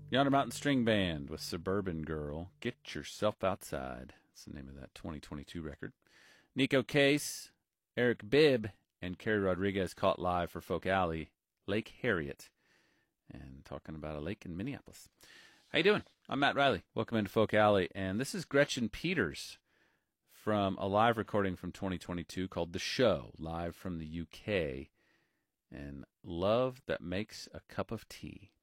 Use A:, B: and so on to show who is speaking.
A: Yonder Mountain String Band with Suburban Girl. Get Yourself Outside. That's the name of that 2022 record. Nico Case, Eric Bibb, and Kerry Rodriguez caught live for Folk Alley, Lake Harriet. And talking about a lake in Minneapolis. How you doing? I'm Matt Riley. Welcome into Folk Alley. And this is Gretchen Peters from a live recording from 2022 called The Show, live from the UK. And Love That Makes a Cup of Tea.